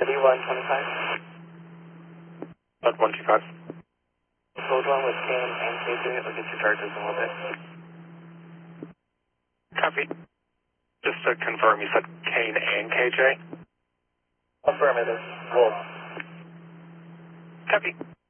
City 125. At 125. Code 1 with Kane and KJ. We'll get your charges in a little bit. Copy. Just to confirm, you said Kane and KJ? Affirmative. Wolf. Copy.